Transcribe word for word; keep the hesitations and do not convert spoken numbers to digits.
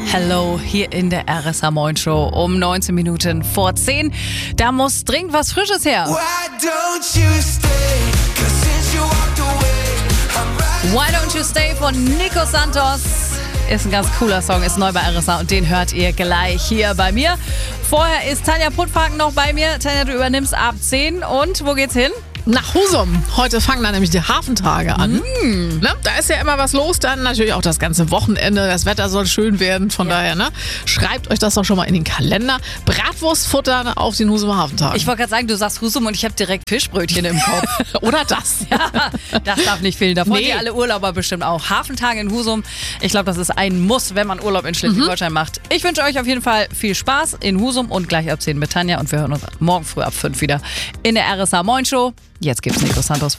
Hello, hier in der R S A Moin Show um neunzehn Minuten vor zehn. Da muss dringend was Frisches her. Why don't you stay? 'Cause since you walked away, I'm Why Don't You Stay von Nico Santos. Ist ein ganz cooler Song, ist neu bei R S A und den hört ihr gleich hier bei mir. Vorher ist Tanja Puttfaken noch bei mir. Tanja, du übernimmst ab zehn und wo geht's hin? Nach Husum. Heute fangen dann nämlich die Hafentage an. Mm. Ne? Da ist ja immer was los, dann natürlich auch das ganze Wochenende. Das Wetter soll schön werden, von Ja. daher, ne? Schreibt euch das doch schon mal in den Kalender. Bratwurstfutter auf den Husumer Hafentagen. Ich wollte gerade sagen, du sagst Husum und ich habe direkt Fischbrötchen im Kopf. Oder das. Ja, das darf nicht fehlen. Da freuen Nee. sich alle Urlauber bestimmt auch. Hafentage in Husum. Ich glaube, das ist ein Muss, wenn man Urlaub in Schleswig-Holstein macht. Ich wünsche euch auf jeden Fall viel Spaß in Husum und gleich ab zehn mit Tanja. Und wir hören uns morgen früh ab fünf wieder in der R S A Moin Show. Jetzt gibt's Nico Santos.